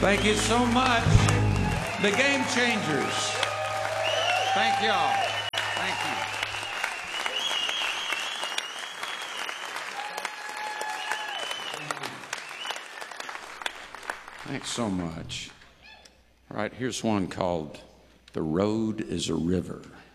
Thank you so much. The Game Changers. Thank y'all. Thank you. Thanks so much. All right, here's one called The Road is a River.